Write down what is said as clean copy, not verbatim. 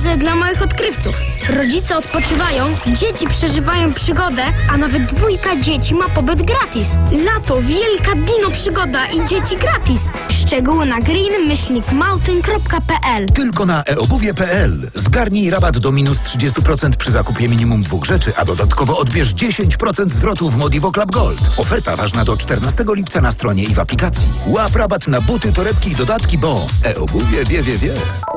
imprezę dla małych odkrywców. Rodzice odpoczywają, dzieci przeżywają przygodę, a nawet 2 dzieci ma pobyt gratis. Lato, wielka dino przygoda i dzieci gratis. Szczegóły na green-mountain.pl. Tylko na eobuwie.pl. Zgarnij rabat do minus 30% przy zakupie minimum 2 rzeczy, a dodatkowo odbierz 10% zwrotu w Modivo Club Gold. Oferta ważna do 14 lipca na stronie i w aplikacji. Łap rabat na buty, torebki i dodatki, bo eobuwie wie.